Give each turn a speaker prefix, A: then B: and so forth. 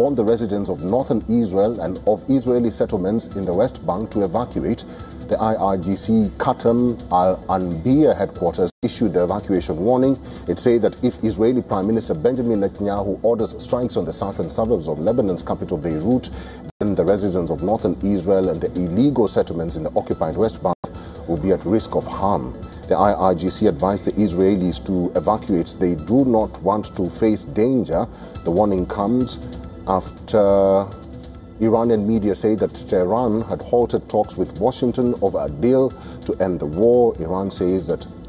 A: warned the residents of northern Israel and of Israeli settlements in the West Bank to evacuate. The IRGC Katan al-Anbiya headquarters issued the evacuation warning. It said that if Israeli Prime Minister Benjamin Netanyahu orders strikes on the southern suburbs of Lebanon's capital Beirut, then the residents of northern Israel and the illegal settlements in the occupied West Bank will be at risk of harm. The IRGC advised the Israelis to evacuate. They do not want to face danger. The warning comes after Iranian media say that Tehran had halted talks with Washington over a deal to end the war. Iran says that